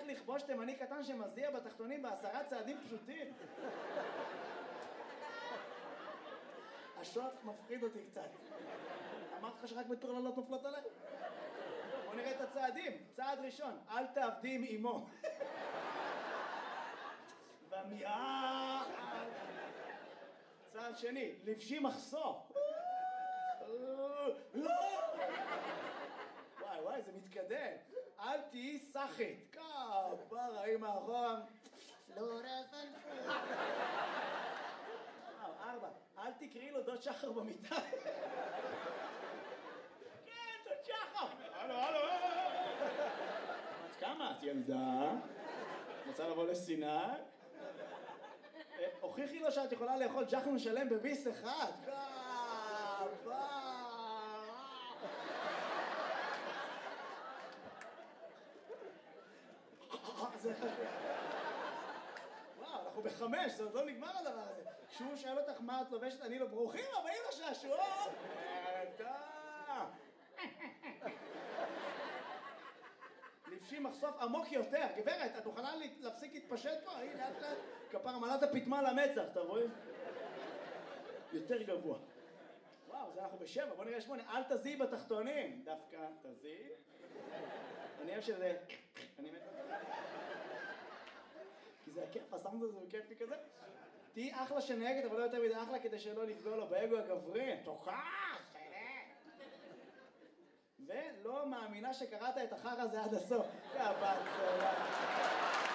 לכבוש תימני קטן שמזיע בתחתונים ב10 צעדים פשוטים? השוט מפחיד אותי קצת. אמרתי לך שרק מטורללות נופלות עליי? בוא נראה את הצעדים. צעד ראשון, אל תעבדי עם אמו. במיעה. צעד שני, לבשי מחסור. וואי, זה מתקדם. אל תהיי סחית. כפרה, אמא אחורה. לא רפנפו. 4, אל תקראי לו דוד שחר במיטה. כן, דוד שחר. הלו. את כמה? את ילדה? רוצה לבוא לסיני? הוכיחי לו שאת יכולה לאכול ג'חנון שלם בביס אחד. וואו, אנחנו ב5, זה עוד לא נגמר הדבר הזה. כשהוא שואל אותך מה את לובשת, אני לא ברוכים הבאים לשעשועון. לבשי מחשוף עמוק יותר. גברת, את מוכנה להפסיק להתפשט פה? הנה, לאט, כפר מלאת הפתמה למצח, אתה רואה? יותר גבוה. וואו, זה אנחנו ב7, בוא נראה 8. אל תזיעי בתחתונים. דווקא תזיעי. אני אוהב שזה... אני מת... כי זה הכיף, הסאונד הזה הוא כיפי כזה. תהי אחלה שנהגת, אבל לא יותר מדי אחלה כדי שלא לפגוע לו באגו הגברי. תוקף, ולא מאמינה שקראת את החר הזה עד הסוף. יא בת סולה.